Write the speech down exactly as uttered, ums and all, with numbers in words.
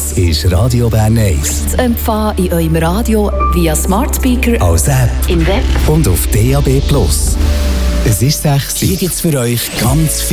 Das ist Radio Bern eins. Zu empfangen in eurem Radio via Smart Speaker, als App im Web und auf D A B Plus. Es ist sechs. Hier gibt's für euch ganz viel